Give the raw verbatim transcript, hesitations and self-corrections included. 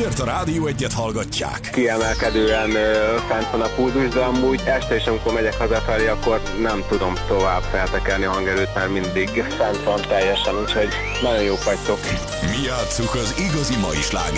Ezért a Rádió Egyet hallgatják. Kiemelkedően ö, fent van a pulzus, de amúgy este is, amikor megyek hazafelé, akkor nem tudom tovább feltekerni a hangerőt, mert mindig fent van teljesen, úgyhogy nagyon jók vagytok. Mi játsszuk az igazi mai slágereket.